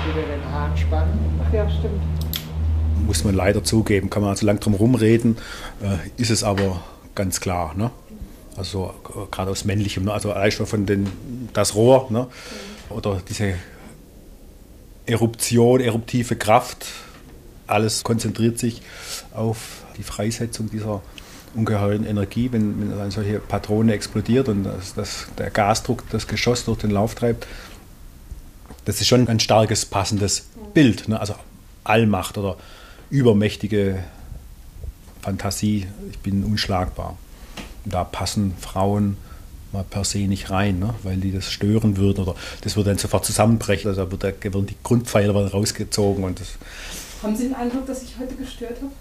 wieder den Hahn spannen. Ach ja, stimmt. Muss man leider zugeben, kann man also lang drum rumreden, ist es aber ganz klar. Ne? Also gerade aus männlichem, ne? Also allein schon von das Rohr, ne? Oder diese eruptive Kraft, alles konzentriert sich auf die Freisetzung dieser ungeheuren Energie, wenn eine solche Patrone explodiert und der Gasdruck das Geschoss durch den Lauf treibt. Das ist schon ein starkes, passendes Bild. Ne? Also Allmacht oder übermächtige Fantasie, ich bin unschlagbar. Und da passen Frauen mal per se nicht rein, ne? Weil die das stören würden oder das würde dann sofort zusammenbrechen. Also da würden die Grundpfeiler rausgezogen. Und das Haben Sie den Eindruck, dass ich heute gestört habe?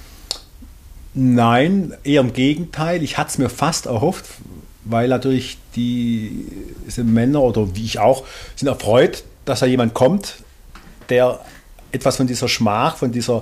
Nein, eher im Gegenteil. Ich hatte es mir fast erhofft, weil natürlich diese Männer oder wie ich auch sind erfreut, dass da jemand kommt, der etwas von dieser Schmach, von dieser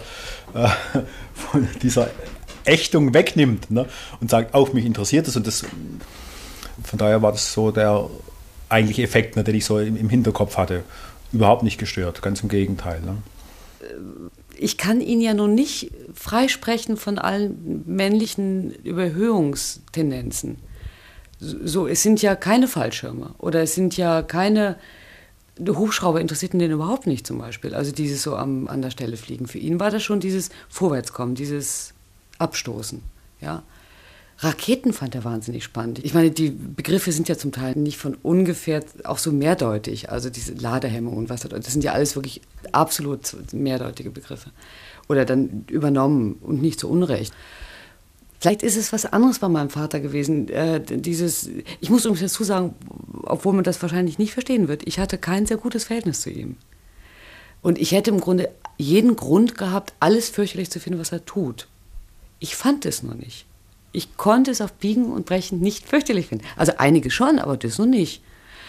Ächtung wegnimmt, ne? Und sagt, auch mich interessiert es. Und von daher war das so der eigentliche Effekt, ne, den ich so im Hinterkopf hatte. Überhaupt nicht gestört, ganz im Gegenteil. Ne? Ich kann ihn ja nun nicht freisprechen von allen männlichen Überhöhungstendenzen. So, es sind ja keine Fallschirme oder es sind ja keine Hubschrauber, interessierten den überhaupt nicht zum Beispiel. Also dieses so an der Stelle fliegen. Für ihn war das schon dieses Vorwärtskommen, dieses Abstoßen. Ja. Raketen fand er wahnsinnig spannend. Ich meine, die Begriffe sind ja zum Teil nicht von ungefähr auch so mehrdeutig. Also diese Ladehemmung und was, das sind ja alles wirklich absolut mehrdeutige Begriffe. Oder dann übernommen und nicht zu Unrecht. Vielleicht ist es was anderes bei meinem Vater gewesen. Ich muss übrigens dazu sagen, obwohl man das wahrscheinlich nicht verstehen wird, ich hatte kein sehr gutes Verhältnis zu ihm. Und ich hätte im Grunde jeden Grund gehabt, alles fürchterlich zu finden, was er tut. Ich fand es nur nicht. Ich konnte es auf Biegen und Brechen nicht fürchterlich finden. Also einige schon, aber das noch nicht.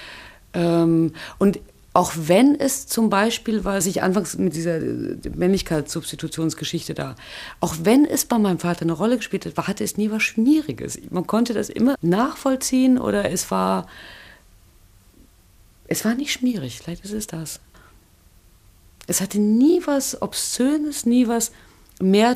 Und auch wenn es zum Beispiel, was ich anfangs mit dieser Männlichkeitssubstitutionsgeschichte da, auch wenn es bei meinem Vater eine Rolle gespielt hat, hatte es nie was Schmieriges. Man konnte das immer nachvollziehen oder es war nicht schmierig, vielleicht ist es das. Es hatte nie was Obszönes, nie was mehr